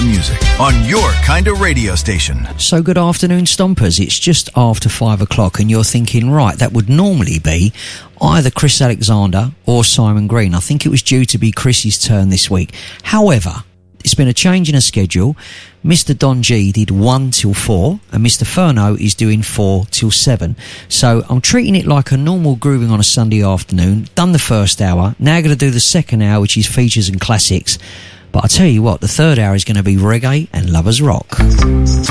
of music on your kind of radio station. So good afternoon, Stompers. It's just after 5 o'clock and you're thinking, right, that would normally be either Chris Alexander or Simon Green. I think it was due to be Chris's turn this week. However, it's been a change in a schedule. Mr. Don G did 1 till 4 and Mr. Furno is doing 4 till 7. So I'm treating it like a normal grooving on a Sunday afternoon. Done the first hour. Now going to do the second hour, which is features and classics. But I tell you what, the third hour is going to be reggae and lovers rock.